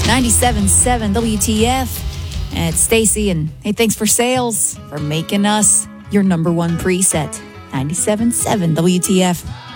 97.7 WTF. And it's Stacy, and hey, thanks for Sales for making us your number one preset. 97.7 WTF.